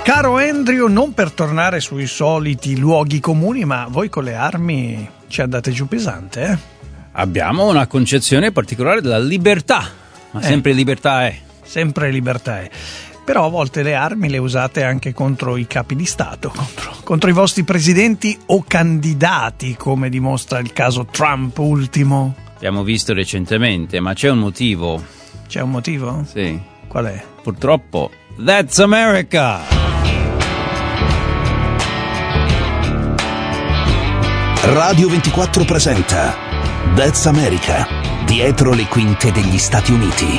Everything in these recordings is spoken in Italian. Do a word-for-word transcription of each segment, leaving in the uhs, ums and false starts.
Caro Andrew, non per tornare sui soliti luoghi comuni, ma voi con le armi ci andate giù pesante, eh? Abbiamo una concezione particolare della libertà, ma Eh. sempre libertà è. Sempre libertà è. Però a volte le armi le usate anche contro i capi di Stato, contro, contro i vostri presidenti o candidati, come dimostra il caso Trump ultimo. Abbiamo visto recentemente, ma c'è un motivo. C'è un motivo? Sì. Qual è? Purtroppo, that's America! Radio ventiquattro presenta That's America, dietro le quinte degli Stati Uniti.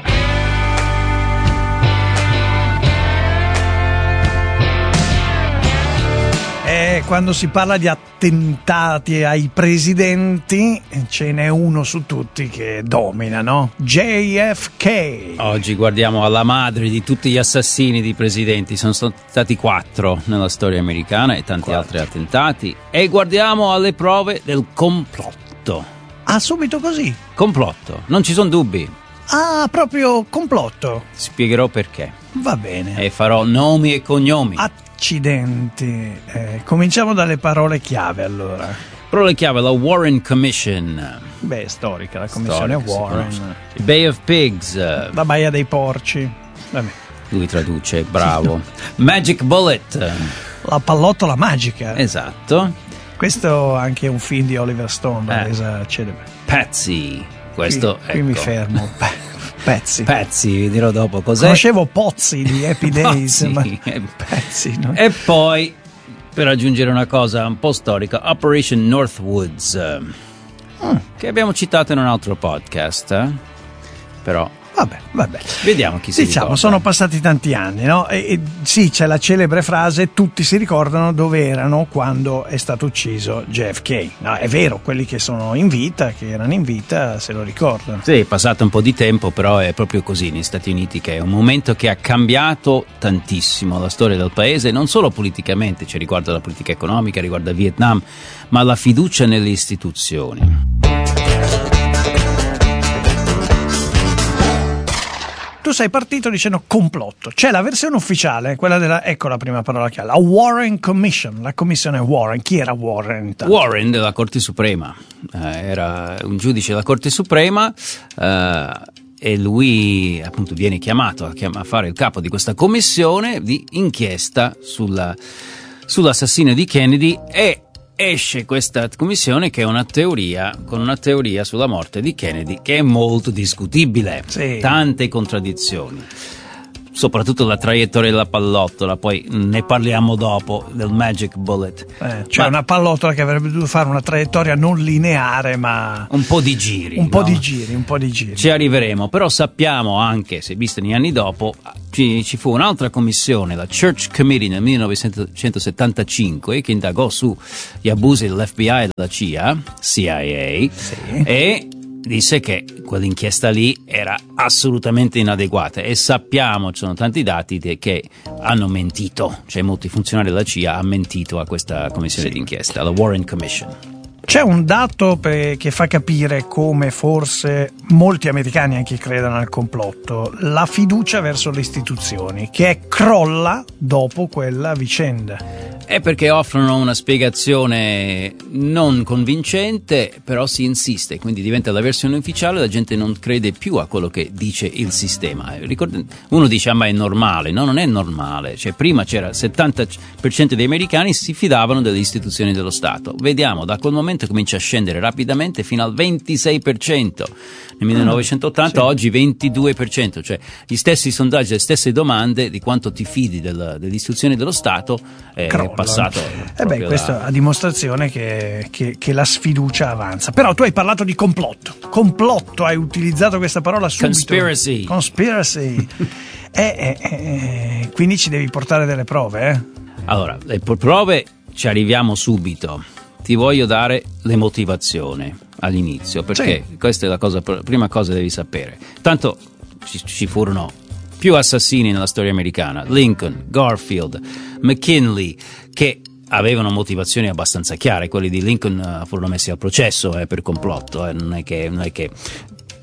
E quando si parla di attentati ai presidenti, ce n'è uno su tutti che domina, no? J F K. Oggi guardiamo alla madre di tutti gli assassini di presidenti, sono stati quattro nella storia americana e tanti Quattro. altri attentati, e guardiamo alle prove del complotto. Ah, subito così? Complotto, non ci sono dubbi, Ah, proprio complotto. spiegherò perché Va bene. e farò nomi e cognomi. Accidenti. Eh, cominciamo dalle parole chiave allora. Parole chiave: la Warren Commission, Beh, è storica la commissione Storica, si Warren. conosce. Bay of Pigs, eh, La Baia dei Porci. Vabbè. lui traduce, bravo. Magic Bullet, La pallottola magica. esatto. Questo anche è un film di Oliver Stone, Eh. resa celebre. Patsy, questo qui, qui mi ecco. fermo. Pezzi. Patsy, vi dirò dopo cos'è. Conoscevo Pozzi di Happy Days, Pozzi. ma Pezzi, no? E poi, per aggiungere una cosa un po' storica, Operation Northwoods, eh, Mm. che abbiamo citato in un altro podcast, eh? Però Vabbè, vabbè. vediamo chi si Diciamo, ricorda. sono passati tanti anni, no? E, e sì, c'è la celebre frase: tutti si ricordano dove erano quando è stato ucciso J F K. No, è vero, quelli che sono in vita, che erano in vita, se lo ricordano. Sì, è passato un po' di tempo, però è proprio così negli Stati Uniti, che è un momento che ha cambiato tantissimo la storia del paese, non solo politicamente, cioè riguarda la politica economica, riguarda Vietnam, ma la fiducia nelle istituzioni. Tu sei partito dicendo complotto. C'è la versione ufficiale, quella della, ecco la prima parola chiave, la Warren Commission, la commissione Warren. Chi era Warren intanto? Warren della Corte Suprema, eh, era un giudice della Corte Suprema, eh, e lui appunto viene chiamato a, chiam- a fare il capo di questa commissione di inchiesta sulla, sull'assassinio di Kennedy, e esce questa commissione che è una teoria, con una teoria sulla morte di Kennedy che è molto discutibile, Sì. tante contraddizioni. Soprattutto la traiettoria della pallottola, poi ne parliamo dopo, del Magic Bullet. Eh, cioè Ma una pallottola che avrebbe dovuto fare una traiettoria non lineare, ma un po' di giri. un po' no? di giri, un po' di giri. Ci arriveremo, però sappiamo anche, se visto negli anni dopo, ci, ci fu un'altra commissione, la Church Committee nel millenovecentosettantacinque, che indagò sugli abusi dell'F B I e della C I A, C I A, Sì. e disse che quell'inchiesta lì era assolutamente inadeguata, e sappiamo, ci sono tanti dati de- che hanno mentito, cioè molti funzionari della C I A hanno mentito a questa commissione Sì. d'inchiesta, la Warren Commission. C'è un dato pe- che fa capire come forse molti americani anche credano al complotto: la fiducia verso le istituzioni, che è crolla dopo quella vicenda. È perché offrono una spiegazione non convincente, però si insiste, quindi diventa la versione ufficiale, la gente non crede più a quello che dice il sistema. Ricorda- uno dice: ah, ma è normale. No, non è normale. Cioè, prima c'era il settanta per cento dei americani si fidavano delle istituzioni dello Stato. Vediamo, da quel momento comincia a scendere rapidamente fino al ventisei per cento. Nel millenovecentottanta, sì. oggi ventidue per cento, cioè gli stessi sondaggi, le stesse domande di quanto ti fidi del- delle istituzioni dello Stato è Crolla. passato. Eh beh, proprio questo da- a dimostrazione che, che- che la sfiducia avanza. Però tu hai parlato di complotto. Complotto, hai utilizzato questa parola subito. Conspiracy. Conspiracy. Eh, eh, eh, quindi ci devi portare delle prove, eh? Allora, le pro- prove ci arriviamo subito. Ti voglio dare le motivazioni all'inizio, perché Sì. questa è la cosa, prima cosa che devi sapere. Tanto ci, ci furono più assassini nella storia americana: Lincoln, Garfield, McKinley, che avevano motivazioni abbastanza chiare. Quelli di Lincoln uh, furono messi al processo eh, per complotto, eh, non è che, non è che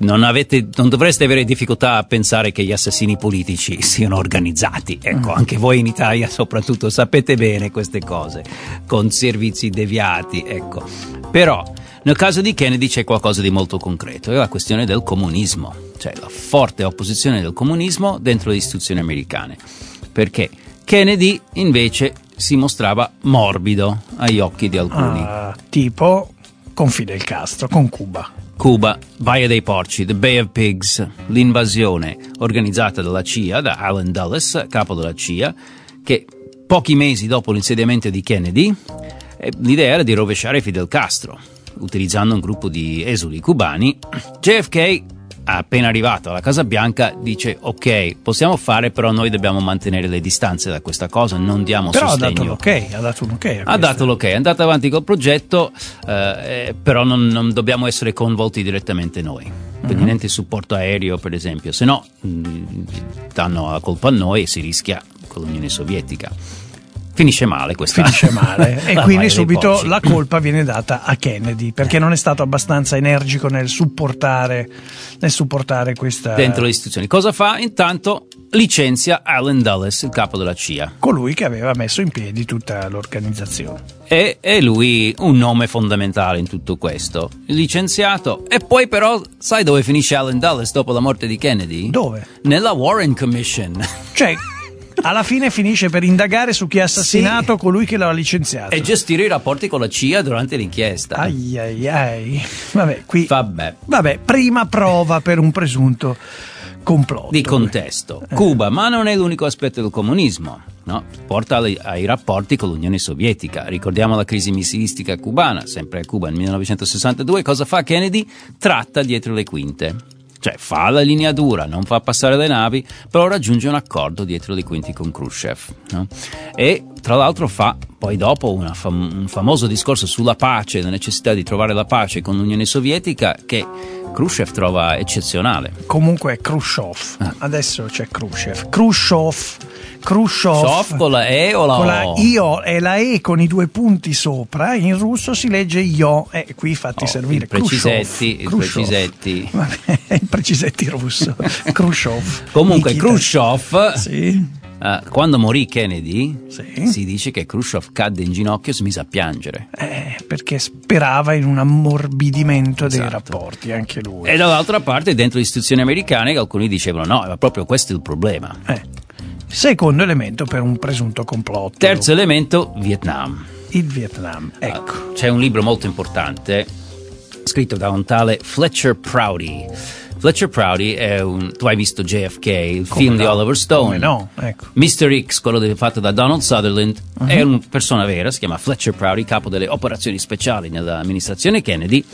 non avete, non dovreste avere difficoltà a pensare che gli assassini politici siano organizzati. Ecco, mm. anche voi in Italia soprattutto sapete bene queste cose, con servizi deviati, ecco. Però nel caso di Kennedy c'è qualcosa di molto concreto, è la questione del comunismo, cioè la forte opposizione del comunismo dentro le istituzioni americane, perché Kennedy invece si mostrava morbido agli occhi di alcuni. Ah, tipo con Fidel Castro, con Cuba. Cuba, Baia dei Porci, The Bay of Pigs, l'invasione organizzata dalla C I A, da Allen Dulles, capo della C I A, che pochi mesi dopo l'insediamento di Kennedy, l'idea era di rovesciare Fidel Castro, utilizzando un gruppo di esuli cubani. J F K, appena arrivato alla Casa Bianca, dice ok, possiamo fare, però noi dobbiamo mantenere le distanze da questa cosa, non diamo però sostegno. Però ha dato l'ok, ha dato un ok. Ha dato l'ok, è andato avanti col progetto, eh, però non, non dobbiamo essere coinvolti direttamente noi. Quindi mm-hmm. niente supporto aereo, per esempio, se no mh, danno la colpa a noi e si rischia con l'Unione Sovietica. Finisce male questa. Finisce male e quindi subito la colpa viene data a Kennedy perché non è stato abbastanza energico nel supportare nel supportare questa dentro le istituzioni. Cosa fa? Intanto licenzia Allen Dulles, il capo della C I A, colui che aveva messo in piedi tutta l'organizzazione. E è lui un nome fondamentale in tutto questo, licenziato. E poi però sai dove finisce Allen Dulles dopo la morte di Kennedy? Dove? Nella Warren Commission. Cioè alla fine finisce per indagare su chi ha assassinato sì. colui che l'ha licenziato e gestire i rapporti con la C I A durante l'inchiesta. Ai ai ai. Vabbè, qui Vabbè. Vabbè, prima prova per un presunto complotto di contesto. Eh. Cuba, ma non è l'unico aspetto del comunismo, no? Porta ai, ai rapporti con l'Unione Sovietica. Ricordiamo la crisi missilistica cubana, sempre a Cuba nel millenovecentosessantadue. Cosa fa Kennedy? Tratta dietro le quinte. Cioè fa la linea dura, non fa passare le navi, però raggiunge un accordo dietro le quinte con Khrushchev, no? E tra l'altro fa poi dopo una fam- un famoso discorso sulla pace, la necessità di trovare la pace con l'Unione Sovietica, che Khrushchev trova eccezionale. Comunque Khrushchev, ah. adesso c'è Khrushchev, Khrushchev, Khrushchev con la E o la con O? La I-O e la E con i due punti sopra, in russo si legge Io, e eh, qui fatti oh, servire i precisetti, i precisetti. Vabbè, i precisetti russo. Khrushchev. Comunque Khrushchev, sì. Uh, quando morì Kennedy, sì. si dice che Khrushchev cadde in ginocchio e si mise a piangere. Eh, perché sperava in un ammorbidimento esatto. dei rapporti, anche lui. E dall'altra parte, dentro le istituzioni americane, alcuni dicevano no, ma proprio questo è il problema. Eh. Secondo elemento per un presunto complotto. Terzo elemento, Vietnam. Il Vietnam, ecco. Uh, c'è un libro molto importante, scritto da un tale Fletcher Prouty. Fletcher Prouty è un... Tu hai visto J F K, il come film no, di Oliver Stone. Come no, ecco. mister X, quello fatto da Donald Sutherland, uh-huh. è una persona vera, si chiama Fletcher Prouty, capo delle operazioni speciali nell'amministrazione Kennedy,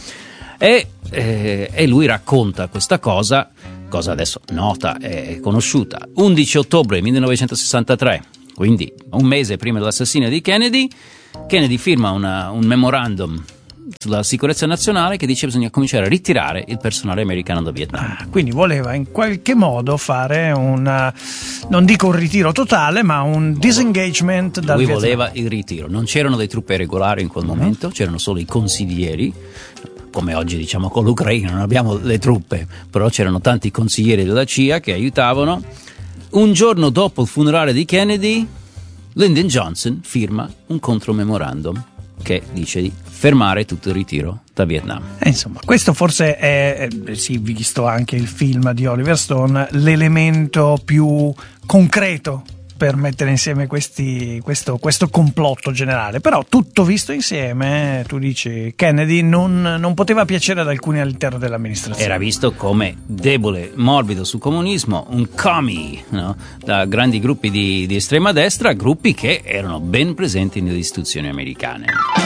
e, eh, e lui racconta questa cosa, cosa adesso nota e conosciuta. undici ottobre millenovecentosessantatré, quindi un mese prima dell'assassinio di Kennedy, Kennedy firma una, un memorandum sulla sicurezza nazionale che dice che bisogna cominciare a ritirare il personale americano da Vietnam. Ah, quindi voleva in qualche modo fare un, non dico un ritiro totale, ma un disengagement dal Lui Vietnam. Voleva il ritiro, non c'erano le truppe regolari in quel mm-hmm. momento, c'erano solo i consiglieri, come oggi diciamo con l'Ucraina, non abbiamo le truppe, però c'erano tanti consiglieri della C I A che aiutavano. Un giorno dopo il funerale di Kennedy, Lyndon Johnson firma un contromemorandum che dice di fermare tutto il ritiro da Vietnam. Eh, insomma, questo forse è, eh, sì, visto anche il film di Oliver Stone, l'elemento più concreto per mettere insieme questi, questo, questo complotto generale. Però tutto visto insieme, tu dici, Kennedy non, non poteva piacere ad alcuni all'interno dell'amministrazione. Era visto come debole, morbido sul comunismo, un commie, no? Da grandi gruppi di, di estrema destra, gruppi che erano ben presenti nelle istituzioni americane.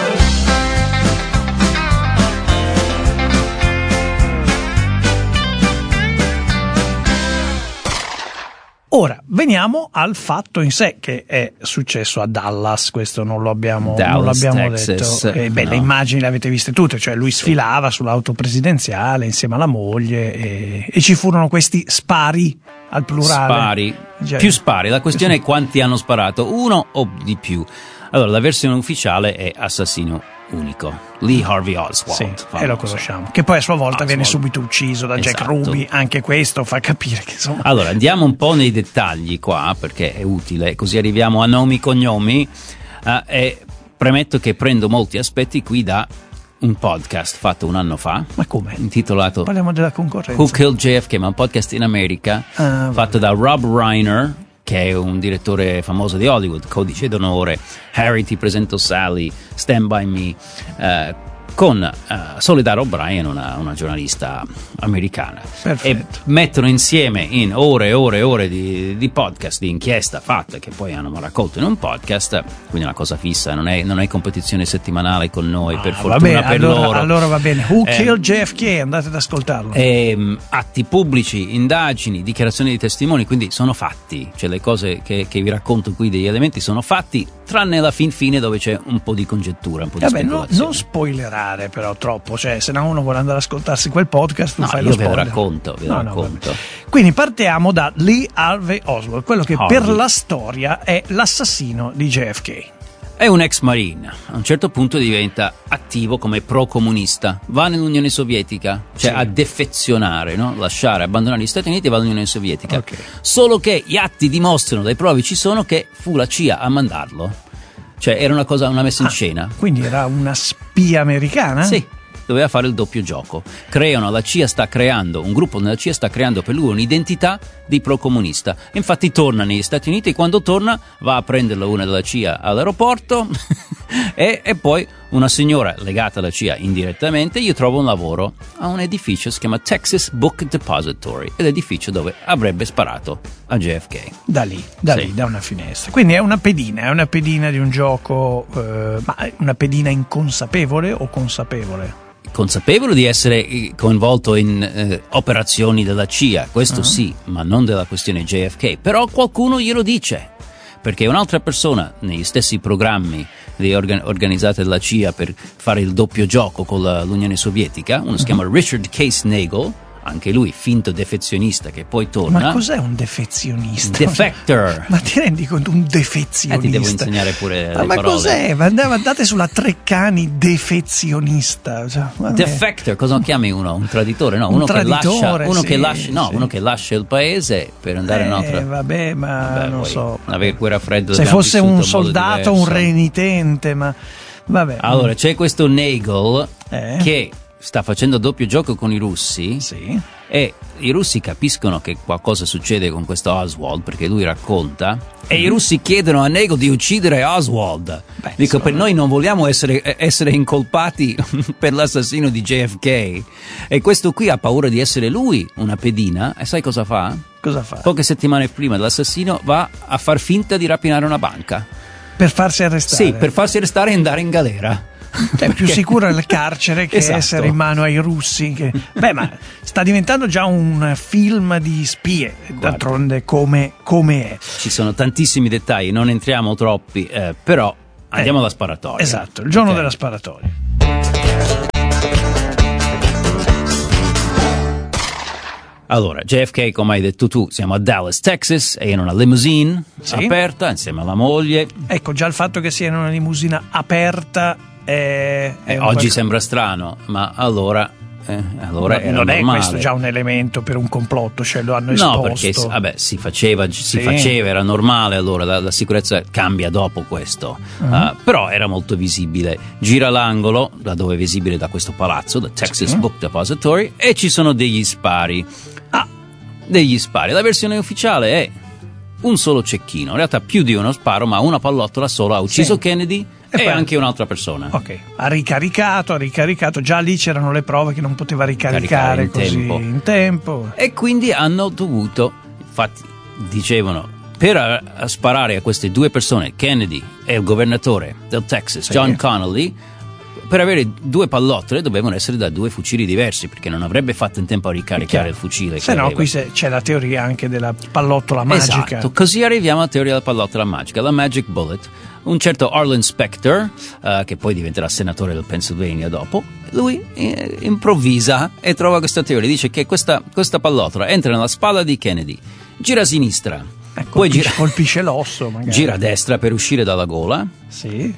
Ora, veniamo al fatto in sé che è successo a Dallas, questo non lo abbiamo, Dallas, non l'abbiamo Texas, detto. Eh, beh, no. Le immagini le avete viste tutte, cioè lui sfilava sull'auto presidenziale insieme alla moglie e, e ci furono questi spari al plurale. Spari, cioè, più spari, la questione sì. è quanti hanno sparato, uno o di più. Allora, la versione ufficiale è assassino unico, Lee Harvey Oswald. Sì, famoso. e lo conosciamo. Che poi a sua volta Oswald. viene subito ucciso da Jack Esatto. Ruby. Anche questo fa capire che insomma. Allora, andiamo un po' nei dettagli qua, perché è utile, così arriviamo a nomi, cognomi, eh, e premetto che prendo molti aspetti qui da un podcast fatto un anno fa. Ma come? Intitolato Parliamo della concorrenza. Who Killed J F K, ma un podcast in America, Ah, fatto da Rob Reiner, che è un direttore famoso di Hollywood, Codice d'onore, Harry ti presento Sally, Stand By Me, eh, con uh, Soledad O'Brien, una, una giornalista americana. Perfetto. E mettono insieme in ore e ore e ore di, di podcast, di inchiesta fatta, che poi hanno raccolto in un podcast, quindi una cosa fissa, non è, non è competizione settimanale con noi, per Ah, fortuna va bene, per allora, loro. allora va bene. Who Eh, Killed J F K? Andate ad ascoltarlo. Ehm, atti pubblici, indagini, dichiarazioni di testimoni, quindi sono fatti, cioè le cose che, che vi racconto qui degli elementi sono fatti, tranne la fin fine dove c'è un po' di congettura, un po' di Vabbè, no, speculazione. non spoilerare però troppo, cioè se no uno vuole andare ad ascoltarsi quel podcast, tu No, fai io lo ve lo spoiler. racconto, ve lo No, no, racconto. vabbè. Quindi partiamo da Lee Harvey Oswald, quello che Harvey. per la storia è l'assassino di J F K. È un ex marine, a un certo punto diventa attivo come pro-comunista, va nell'Unione Sovietica, cioè Sì. a defezionare, no? Lasciare, abbandonare gli Stati Uniti e va all'Unione Sovietica. Ok. Solo che gli atti dimostrano, le prove ci sono, che fu la C I A a mandarlo. Cioè era una cosa, una messa in Ah, scena. Quindi era una spia americana? Sì, doveva fare il doppio gioco. Creano, la C I A sta creando, un gruppo nella C I A sta creando per lui un'identità di pro-comunista. Infatti torna negli Stati Uniti e quando torna va a prenderlo una della C I A all'aeroporto e, e poi una signora legata alla C I A indirettamente gli trova un lavoro a un edificio, si chiama Texas Book Depository, è l'edificio dove avrebbe sparato a J F K. Da lì, da Sì. lì, da una finestra. Quindi è una pedina, è una pedina di un gioco, eh, ma è una pedina inconsapevole o consapevole? Consapevole di essere eh, coinvolto in eh, operazioni della C I A, questo Ah. sì, ma non della questione J F K, però qualcuno glielo dice, perché un'altra persona negli stessi programmi di organ- organizzati dalla C I A per fare il doppio gioco con la- l'Unione Sovietica, uno si chiama Richard Case Nagel, anche lui finto defezionista che poi torna. Ma cos'è un defezionista? Defector. Ma ti rendi conto un defezionista? Eh, ti devo insegnare pure Ah, le ma parole. cos'è? Ma andate, andate sulla Treccani, defezionista. Cioè, vabbè. Defector, cosa chiami uno? Un traditore? No, Un uno, traditore, che lascia, uno, sì, che lascia, no, sì. uno che lascia il paese per andare Eh, in un'altra. vabbè, ma Vabbè, non poi so. Nella guerra fredda Se abbiamo fosse vissuto un in modo soldato, un diverso. renitente, ma vabbè. Allora, c'è questo Nagel Eh? che sta facendo doppio gioco con i russi Sì. e i russi capiscono che qualcosa succede con questo Oswald perché lui racconta e i russi chiedono a Nagel di uccidere Oswald. Beh, Dico, insomma. per noi non vogliamo essere, essere incolpati per l'assassino di J F K e questo qui ha paura di essere lui una pedina e sai cosa fa? Cosa fa? Poche settimane prima dell'assassino va a far finta di rapinare una banca. Per farsi arrestare. Sì, per farsi arrestare e andare in galera. È più sicuro il carcere che Esatto. essere in mano ai russi. Che... Beh, ma sta diventando già un film di spie, d'altronde come, come è. Ci sono tantissimi dettagli, non entriamo troppi, eh, però andiamo alla sparatoria. Esatto, il giorno Ok. della sparatoria. Allora, J F K, come hai detto tu, siamo a Dallas, Texas, è in una limousine Sì. aperta insieme alla moglie. Ecco, già il fatto che sia in una limusina aperta è... è Eh, un oggi qualcosa- sembra strano, ma allora, eh, allora No, era non è normale. questo già un elemento per un complotto, cioè lo hanno esposto. No, perché vabbè, si faceva, si Sì. faceva, era normale, allora la, la sicurezza cambia dopo questo. Uh, però era molto visibile. Gira l'angolo, da dove è visibile da questo palazzo, da Texas Sì. Book Depository, e ci sono degli spari. Ah, Degli spari. La versione ufficiale è un solo cecchino, in realtà più di uno sparo, ma una pallottola sola ha ucciso Sì. Kennedy E e, poi- anche un'altra persona. ok, ha ricaricato, ha ricaricato, già lì c'erano le prove che non poteva ricaricare Caricare in così tempo. in tempo. E quindi hanno dovuto, infatti dicevano, per a, a sparare a queste due persone, Kennedy e il governatore del Texas, Sì. John Connally, per avere due pallottole dovevano essere da due fucili diversi, perché non avrebbe fatto in tempo a ricaricare il fucile. Se che no, aveva. qui se- c'è la teoria anche della pallottola magica. Esatto, così arriviamo alla teoria della pallottola magica, la Magic Bullet. Un certo Arlen Specter, eh, che poi diventerà senatore del Pennsylvania dopo, lui eh, improvvisa e trova questa teoria, dice che questa, questa pallottola entra nella spalla di Kennedy, gira a sinistra, Eh, poi colpisce, gira, colpisce l'osso, magari. gira a destra per uscire dalla gola, Sì.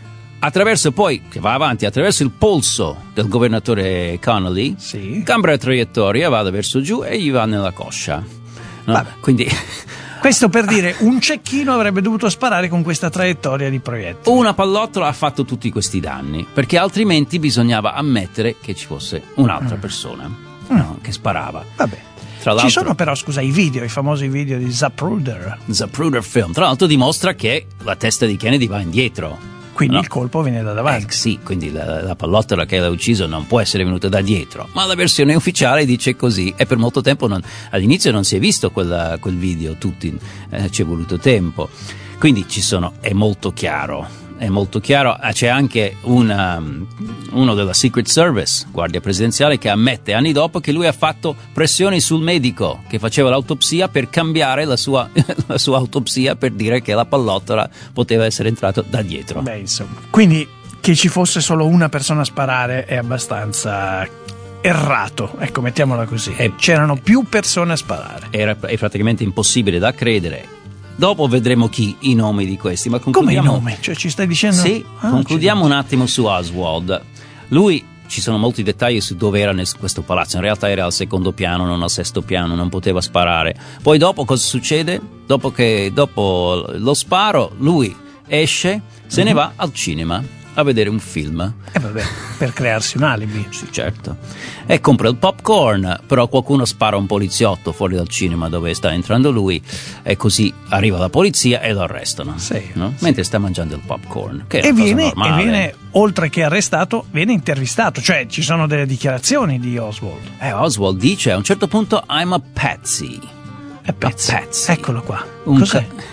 attraverso poi, che va avanti, attraverso il polso del governatore Connolly, Sì. cambia la traiettoria, va da verso giù e gli va nella coscia. No? Quindi Questo per dire, un cecchino avrebbe dovuto sparare con questa traiettoria di proiettili. una pallottola ha fatto tutti questi danni, perché altrimenti bisognava ammettere che ci fosse un'altra persona no, che sparava. Vabbè. Tra l'altro, Ci sono però, scusa, i video, i famosi video di Zapruder. Zapruder Film, tra l'altro dimostra che la testa di Kennedy va indietro. Quindi No. il colpo viene da Eh, davanti. sì, quindi la, la pallottola che l'ha ucciso non può essere venuta da dietro, ma la versione ufficiale dice così e per molto tempo non, all'inizio non si è visto quella, quel video, tutti eh, ci è voluto tempo, quindi ci sono, è molto chiaro. È molto chiaro, c'è anche una, uno della Secret Service, guardia presidenziale, che ammette anni dopo che lui ha fatto pressioni sul medico che faceva l'autopsia per cambiare la sua, la sua autopsia per dire che la pallottola poteva essere entrata da dietro. Beh, insomma. Quindi che ci fosse solo una persona a sparare è abbastanza errato, ecco, mettiamola così. Eh, C'erano più persone a sparare. Era è praticamente impossibile da credere. Dopo vedremo chi, i nomi di questi, ma Come i concludiamo. nomi? Cioè ci stai dicendo? Sì, Ah, concludiamo un attimo su Oswald. Lui, ci sono molti dettagli su dove era nel, questo palazzo, in realtà era al secondo piano, non al sesto piano, non poteva sparare. Poi dopo cosa succede? Dopo, che, dopo lo sparo, lui esce, se Mm-hmm. ne va al cinema a vedere un film. Eh vabbè, per crearsi un alibi. Sì, certo. E compra il popcorn, però qualcuno spara un poliziotto fuori dal cinema dove sta entrando lui e così arriva la polizia e lo arrestano. Sì, no? sì. Mentre sta mangiando il popcorn, che è E una cosa viene, e normale. viene, oltre che arrestato, viene intervistato. Cioè ci sono delle dichiarazioni di Oswald. Eh, Oswald dice a un certo punto I'm a patsy. È pezzo. A patsy. Eccolo qua. Un, Cos'è? ca-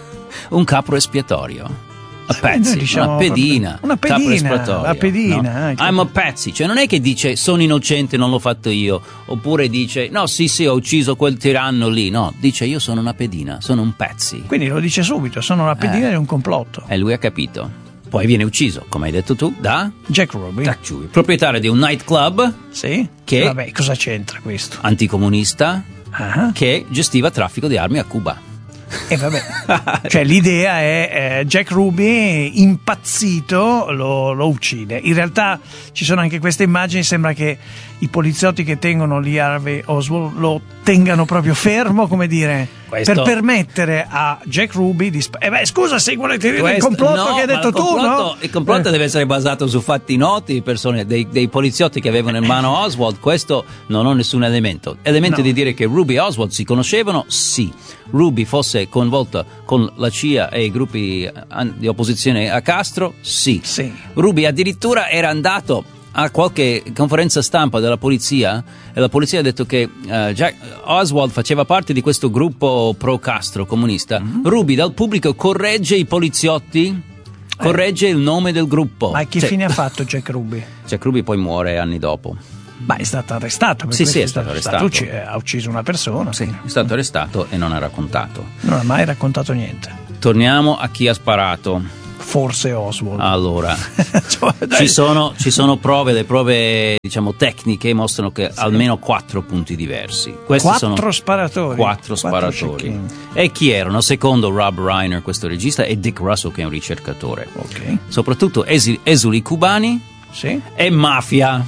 un capro espiatorio. A Sì, noi patsy, diciamo una pedina. una capro pedina, espiatorio, la pedina, no? eh, I'm a patsy, cioè non è che dice sono innocente, non l'ho fatto io, oppure dice no sì sì ho ucciso quel tiranno lì, no, dice io sono una pedina, sono un patsy. Quindi lo dice subito, sono la pedina Eh. di un complotto. E lui ha capito. Poi viene ucciso, come hai detto tu, da Jack Ruby. Jack Ruby, proprietario di un nightclub Sì? Che- Vabbè, cosa c'entra questo? anticomunista Ah. che gestiva traffico di armi a Cuba. E vabbè, cioè l'idea è eh, Jack Ruby impazzito lo, lo uccide. In realtà ci sono anche queste immagini, sembra che i poliziotti che tengono Lee Harvey Oswald lo tengano proprio fermo, come dire, Questo- per permettere a Jack Ruby di... Sp- eh beh scusa, segua le teorie del Questo- complotto no, che hai ma detto il tu, complotto- no? Il complotto Eh. deve essere basato su fatti noti, persone, dei, dei poliziotti che avevano in mano Oswald. Questo non ho nessun elemento. Elemento No. di dire che Ruby e Oswald si conoscevano? Sì. Ruby fosse coinvolta con la C I A e i gruppi eh, di opposizione a Castro? Sì. Sì. Ruby addirittura era andato a qualche conferenza stampa della polizia e la polizia ha detto che eh, Jack Oswald faceva parte di questo gruppo pro Castro comunista. Mm-hmm. Ruby dal pubblico corregge i poliziotti, corregge il nome del gruppo. Ma che Cioè, fine ha fatto Jack Ruby? Jack Ruby poi muore anni dopo. Ma è stato arrestato. per Sì, questo sì, è stato arrestato. ucci- eh, ha ucciso una persona. Sì, è stato arrestato e non ha raccontato. Non ha mai raccontato niente. Torniamo a chi ha sparato. Forse Oswald. Allora, Cioè, dai. ci sono, ci sono prove, le prove diciamo tecniche mostrano che almeno quattro punti diversi. Questi Quattro sono sparatori. Quattro Quattro sparatori. cecchini. E chi erano? Secondo Rob Reiner, questo regista, e Dick Russell, che è un ricercatore. Ok. Soprattutto esi- esuli cubani Sì. e mafia.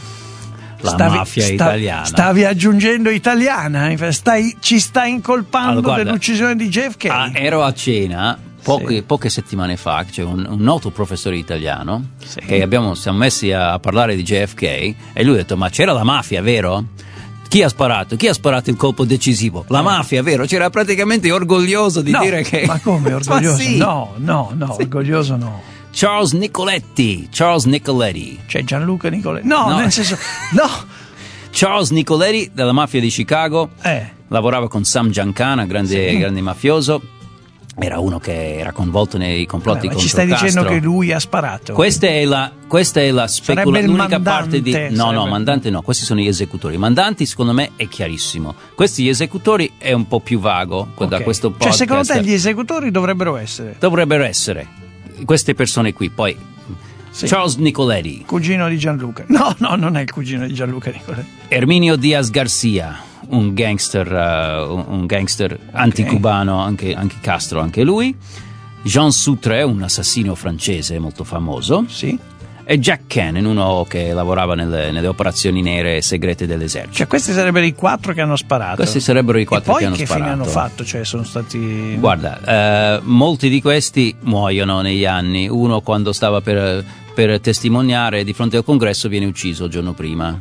La Stavi- mafia sta- italiana. Stavi aggiungendo italiana, infatti stai- ci stai incolpando Allora, guarda, dell'uccisione di J F K. Ah, ero a cena poche, Sì. poche settimane fa, c'è un, un noto professore italiano Sì. che abbiamo, siamo messi a parlare di J F K e lui ha detto ma c'era la mafia, vero? Chi ha sparato? Chi ha sparato il colpo decisivo? La mafia, vero? C'era praticamente orgoglioso di No, dire che... ma come orgoglioso? Ma sì. No, no, no, Sì. orgoglioso no. Charles Nicoletti, Charles Nicoletti. C'è Gianluca Nicoletti. No, No. nel senso, no. Charles Nicoletti della mafia di Chicago, Eh, lavorava con Sam Giancana, grande, Sì. grande mafioso, era uno che era coinvolto nei complotti eh, ma contro ci stai dicendo Castro. che lui ha sparato. Questa è la, questa è la Sarebbe specula- il l'unica parte di. mandante, No, no, sarebbe- mandante no, questi sono gli esecutori. I mandanti, secondo me, è chiarissimo. Questi gli esecutori è un po' più vago da Ok. questo Cioè, podcast. secondo te gli esecutori dovrebbero essere Dovrebbero essere queste persone qui. Poi Sì. Charles Nicoletti, cugino di Gianluca? No, no, non è il cugino di Gianluca Nicoletti. Herminio Diaz Garcia, un gangster, uh, un- un gangster anticubano, anche, anche Castro, anche lui. Jean Soutre, un assassino francese molto famoso, Sì. e Jack Cannon, uno che lavorava nelle, nelle operazioni nere segrete dell'esercito. Cioè questi sarebbero i quattro che hanno sparato. Questi sarebbero i quattro e poi che hanno che sparato. fine hanno fatto? Cioè sono stati... Guarda, eh, molti di questi muoiono negli anni. Uno, quando stava per, per testimoniare di fronte al congresso, viene ucciso il giorno prima.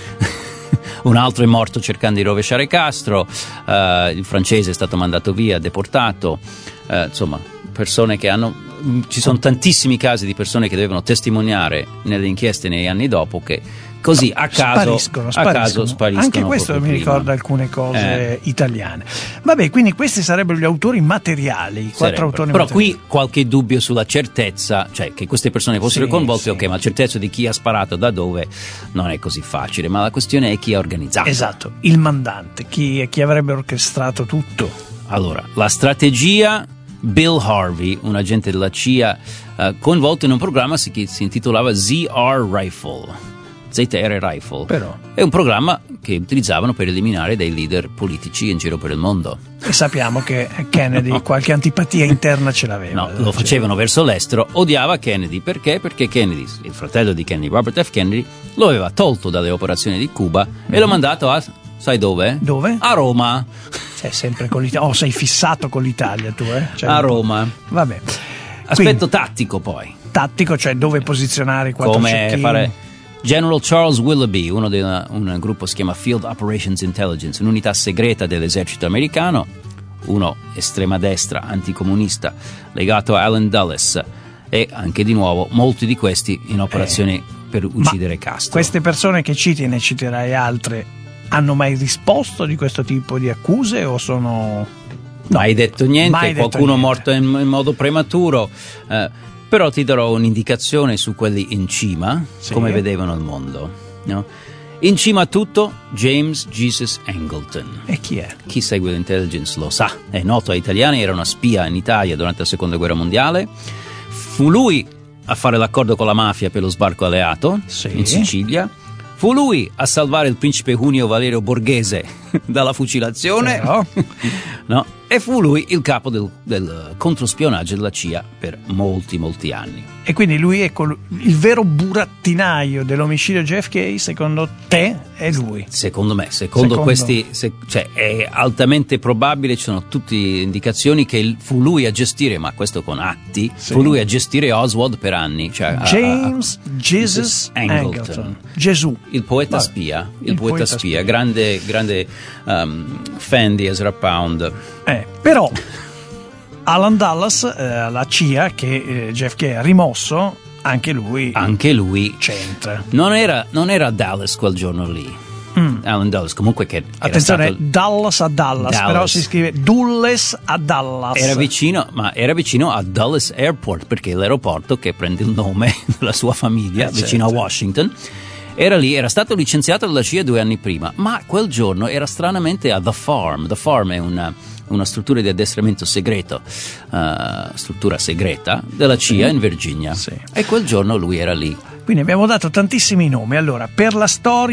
Un altro è morto cercando di rovesciare Castro, eh, il francese è stato mandato via, deportato, eh, insomma, persone che hanno... Ci sono tantissimi casi di persone che devono testimoniare nelle inchieste negli anni dopo che così a caso spariscono, a spariscono. caso spariscono. Anche questo mi prima. ricorda alcune cose Eh. italiane. Vabbè, quindi questi sarebbero gli autori materiali, i quattro Sarebbero. autori Però materiali. qui qualche dubbio sulla certezza, cioè che queste persone fossero Sì, coinvolte, sì. ok, ma la certezza di chi ha sparato da dove non è così facile, ma la questione è chi ha organizzato. Esatto, il mandante, chi, chi avrebbe orchestrato tutto. Allora, la strategia, Bill Harvey, un agente della C I A eh, coinvolto in un programma si, si intitolava Z R Rifle, Z R Rifle. Però. È un programma che utilizzavano per eliminare dei leader politici in giro per il mondo. E sappiamo che Kennedy qualche antipatia interna ce l'aveva. No, lo facevano verso l'estero, odiava Kennedy. Perché? Perché Kennedy, il fratello di Kennedy, Robert F. Kennedy, lo aveva tolto dalle operazioni di Cuba mm-hmm. e l'ha mandato a, sai dove? Dove? A Roma. Sei sempre con l'Italia, oh, sei fissato con l'Italia tu, eh? Cioè, a Roma. Vabbè. Aspetto Quindi, tattico poi. Tattico, cioè dove posizionare i quattro Come cecchini. fare... General Charles Willoughby, uno di una, un gruppo si chiama Field Operations Intelligence, un'unità segreta dell'esercito americano, uno estrema destra, anticomunista, legato a Allen Dulles, e anche di nuovo molti di questi in operazioni eh, per uccidere ma Castro. Queste persone che citi, e ne citerai altre, hanno mai risposto di questo tipo di accuse o sono... No, mai detto niente, mai detto qualcuno niente. morto in, in modo prematuro, eh, però ti darò un'indicazione su quelli in cima, sì. come vedevano il mondo. No? In cima a tutto, James Jesus Angleton. E chi è? Chi segue l'intelligence lo sa, è noto agli italiani, era una spia in Italia durante la seconda guerra mondiale. Fu lui a fare l'accordo con la mafia per lo sbarco alleato sì. in Sicilia. Fu lui a salvare il principe Junio Valerio Borghese dalla fucilazione. Però. No? E fu lui il capo del, del controspionaggio della C I A per molti, molti anni. E quindi lui è col, il vero burattinaio dell'omicidio J F K, secondo te è lui? Secondo me, secondo, secondo... questi, se, cioè è altamente probabile, ci sono tutte indicazioni che il, fu lui a gestire, ma questo con atti, sì. fu lui a gestire Oswald per anni. Cioè James a, a, Jesus Angleton. Angleton. Gesù. Il poeta Vabbè. spia, il, il poeta, poeta spia, spia, grande, grande um, fan di Ezra Pound. Eh, però Allen Dulles, eh, la C I A che eh, J F K ha rimosso, anche lui anche lui c'entra. Non era, non era Dallas quel giorno lì. Mm. Allen Dulles, comunque che attenzione, era stato... Dallas a Dallas, Dallas, però si scrive Dulles a Dallas. Era vicino, ma era vicino a Dulles Airport, perché è l'aeroporto che prende il nome della sua famiglia, eh, vicino certo. a Washington. Era lì, era stato licenziato dalla C I A due anni prima, ma quel giorno era stranamente a The Farm. The Farm è una, una struttura di addestramento segreto, uh, struttura segreta della C I A in Virginia. Sì. E quel giorno lui era lì. Quindi abbiamo dato tantissimi nomi. Allora, per la storia